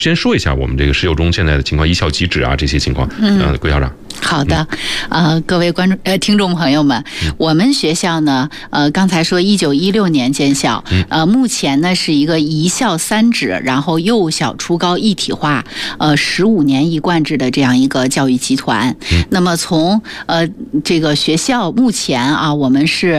先说一下我们这个市幼中现在的情况，一校几指啊这些情况。桂校长。 好的，各位听众朋友们，我们学校呢，刚才说1916年建校，目前呢是一个一校三指，然后幼小初高一体化，15年一贯制的这样一个教育集团。那么从这个学校目前啊，我们是